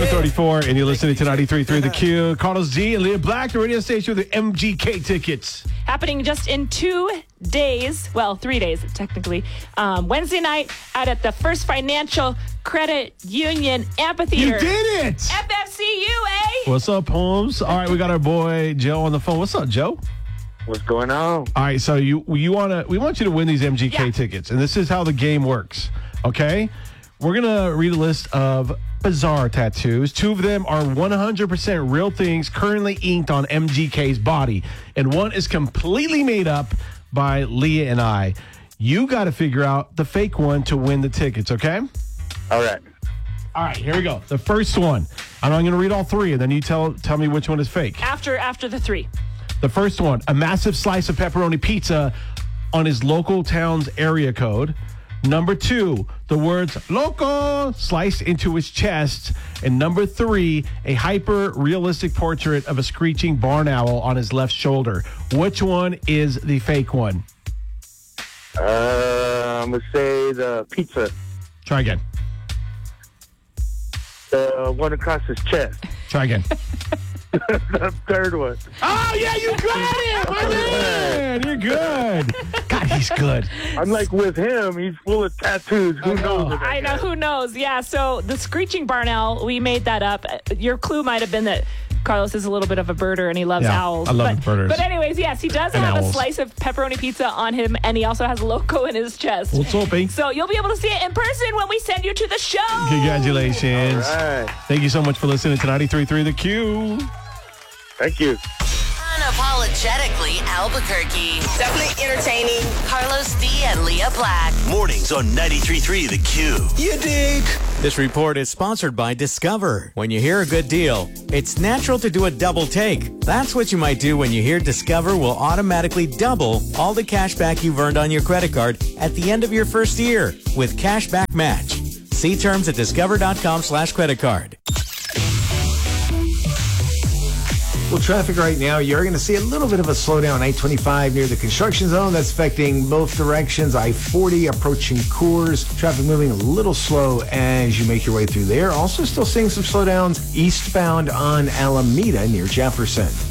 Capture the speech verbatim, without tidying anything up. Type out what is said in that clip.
seven thirty-four, and you're listening to ninety-three point three The Q. Carlos G and Leah Black, the radio station with the M G K tickets. Happening just in two days, well, three days technically. Um, Wednesday night out at the First Financial Credit Union Amphitheater. You did it! F F C U, eh? What's up, Holmes? All right, we got our boy Joe on the phone. What's up, Joe? What's going on? All right, so you you wanna we want you to win these M G K Yeah. tickets, and this is how the game works. Okay, we're gonna read a list of bizarre tattoos. Two of them are one hundred percent real things currently inked on M G K's body, and one is completely made up by Leah and I. You got to figure out the fake one to win the tickets. Okay. All right. All right, here we go. The first one. I'm going to read all three, and then you tell tell me which one is fake. After after the three. The first one, a massive slice of pepperoni pizza on his local town's area code. Number two, the words loco sliced into his chest. And number three, a hyper-realistic portrait of a screeching barn owl on his left shoulder. Which one is the fake one? Uh, I'm going to say the pizza. Try again. The one across his chest. Try again. The third one. Oh, yeah, you got it, my man. You're good. God, he's good. I'm like with him, he's full of tattoos. Who I know. knows? what I that know, is? who knows? Yeah, so the screeching barn owl, we made that up. Your clue might have been that Carlos is a little bit of a birder and he loves Yeah, owls. I love but, birders. But anyways, yes, he does And have owls. a slice of pepperoni pizza on him, and he also has loco in his chest. What's up, eh? So you'll be able to see it in person when we send you to the show. Congratulations. All right. Thank you so much for listening to ninety-three point three The Q. Thank you. Unapologetically Albuquerque. Definitely entertaining. Carlos D and Leah Black. Mornings on ninety-three point three The Q. You dig? This report is sponsored by Discover. When you hear a good deal, it's natural to do a double take. That's what you might do when you hear Discover will automatically double all the cash back you've earned on your credit card at the end of your first year with Cashback Match. See terms at discover.com slash credit card. Well, traffic right now, you're going to see a little bit of a slowdown on I twenty-five near the construction zone. That's affecting both directions. I forty approaching Coors. Traffic moving a little slow as you make your way through there. Also still seeing some slowdowns eastbound on Alameda near Jefferson.